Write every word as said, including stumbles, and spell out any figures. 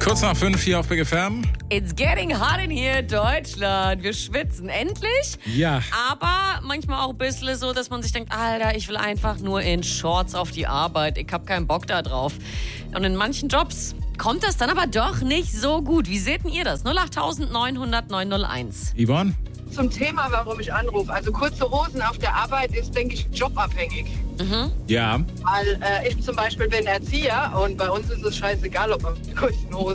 Kurz nach fünf hier auf Big F M. It's getting hot in here, Deutschland. Wir schwitzen endlich. Ja. Aber manchmal auch ein bisschen so, dass man sich denkt, Alter, ich will einfach nur in Shorts auf die Arbeit. Ich hab keinen Bock da drauf. Und in manchen Jobs kommt das dann aber doch nicht so gut. Wie seht denn ihr das? null acht neun null null neun null eins. Yvonne? Zum Thema, warum ich anrufe. Also kurze Hosen auf der Arbeit ist, denke ich, jobabhängig. Mhm. Ja. Weil äh, ich zum Beispiel bin Erzieher und bei uns ist es scheißegal, ob man mit kurzen Hosen